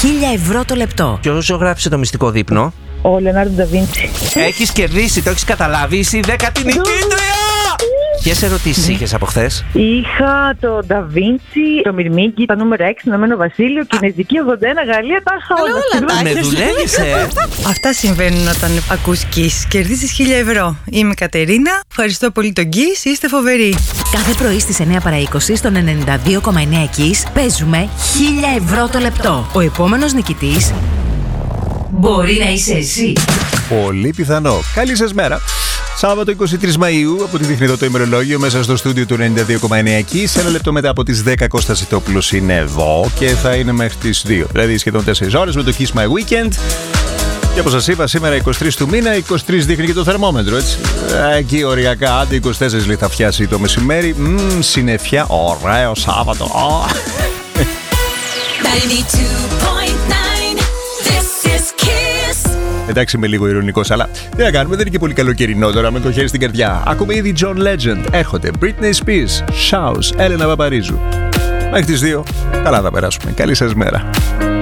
€1.000 το λεπτό. Ποιος ζωγράφησε το μυστικό δείπνο? Ο Λεωνάρντο Νταβίντσι. Έχεις κερδίσει, το έχεις καταλάβει, είσαι η 10η νικήτρια! Ποιες ερωτήσεις είχες από χθες? Είχα το Νταβίντσι, το Μυρμήγκι, τα νούμερα 6, Ηνωμένο Βασίλειο, Κινέζικη 81, Γαλλία, τα είχα όλα. Με δουλεύεις, Αυτά συμβαίνουν όταν ακούς Kiss. Κερδίζεις €1.000. Είμαι η Κατερίνα. Ευχαριστώ πολύ τον Kiss. Είστε φοβεροί. Κάθε πρωί στις 9 παρά 20 στον 92,9 Kiss παίζουμε €1.000 το λεπτό. Ο επόμενος νικητής μπορεί να είσαι εσύ. Πολύ πιθανό. Καλή σας μέρα. Σάββατο 23 Μαΐου, από τη δείχνει εδώ το ημερολόγιο, μέσα στο στούντιο του 92,9 εκεί. Σε ένα λεπτό μετά από τις 10 Κώστας Ιτόπουλος είναι εδώ και θα είναι μέχρι τις 2. Δηλαδή σχεδόν 4 ώρες με το Kiss My Weekend. Και όπως σας είπα, σήμερα 23 του μήνα, 23 δείχνει και το θερμόμετρο, έτσι. Εκεί οριακά, άντε 24 λέει θα φτιάσει το μεσημέρι. Συννεφιά, ωραίο Σάββατο. Εντάξει, είμαι λίγο ειρωνικός, αλλά τι να κάνουμε, δεν είναι και πολύ καλοκαιρινό τώρα με το χέρι στην καρδιά. Ακούμε ήδη John Legend. Έρχονται Britney Spears, Shouse, Έλενα Παπαρίζου. Μέχρι τις 2, καλά θα περάσουμε. Καλή σας μέρα.